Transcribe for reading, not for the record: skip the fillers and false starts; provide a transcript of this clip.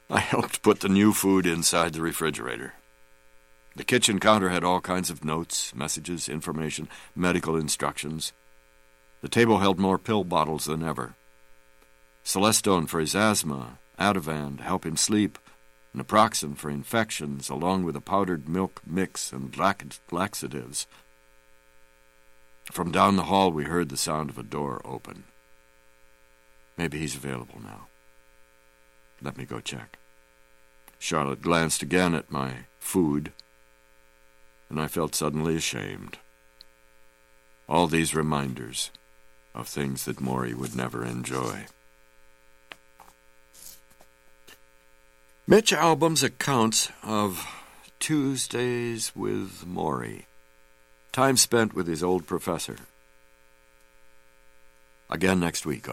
I helped put the new food inside the refrigerator. The kitchen counter had all kinds of notes, messages, information, medical instructions. The table held more pill bottles than ever. Celestone for his asthma, Ativan to help him sleep, naproxen for infections, along with a powdered milk mix and laxatives. From down the hall we heard the sound of a door open. Maybe he's available now. Let me go check. Charlotte glanced again at my food, and I felt suddenly ashamed. All these reminders of things that Maury would never enjoy. Mitch Albom's accounts of Tuesdays with Maury. Time spent with his old professor. Again next week.